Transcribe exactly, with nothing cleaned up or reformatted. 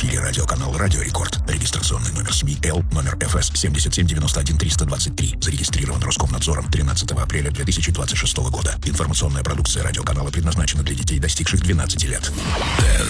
эфире радиоканал «Радио Рекорд». Регистрационный номер СМИ Л, номер эф эс семь семь девять один три два три. Зарегистрирован Роскомнадзором тринадцатого апреля две тысячи двадцать шестого года. Информационная продукция радиоканала предназначена для детей, достигших двенадцати лет. Дэн